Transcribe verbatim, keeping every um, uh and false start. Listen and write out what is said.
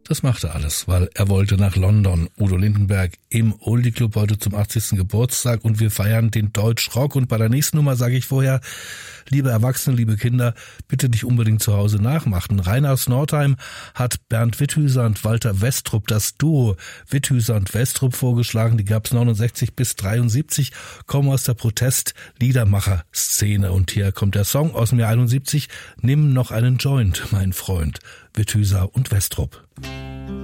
Das machte alles, weil er wollte nach London. Udo Lindenberg im Oldie Club heute zum achtzigsten Geburtstag und wir feiern den Deutschrock. Und bei der nächsten Nummer sage ich vorher, liebe Erwachsene, liebe Kinder, bitte nicht unbedingt zu Hause nachmachen. Rainer aus Nordheim hat Bernd Witthüser und Walter Westrup, das Duo Witthüser und Westrup vorgeschlagen. Die gab es neunundsechzig bis dreiundsiebzig, kommen aus der Protest-Liedermacher-Szene. Und hier kommt der Song aus dem Jahr einundsiebzig, Nimm noch einen Joint, mein Freund. Witthüser und Westrup.